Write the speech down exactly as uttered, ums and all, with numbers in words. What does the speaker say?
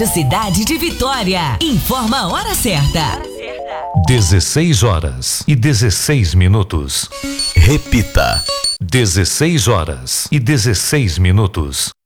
Rádio Cidade de Vitória. Informa a hora certa. dezesseis horas e dezesseis minutos. Repita. dezesseis horas e dezesseis minutos.